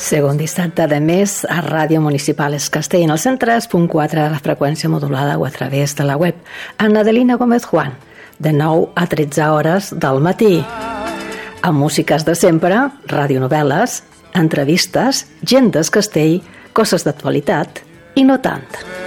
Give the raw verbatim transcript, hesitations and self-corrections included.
Segon dissabte de mes a Ràdio Municipal Es Castell en el cent tres punt quatre de la freqüència modulada o a través de la web. Amb Adelina Gómez Juan, de nou a tretze hores del matí. Amb músiques de sempre, radionovel·les, entrevistes, gent d'Es Castell, coses d'actualitat i no tant.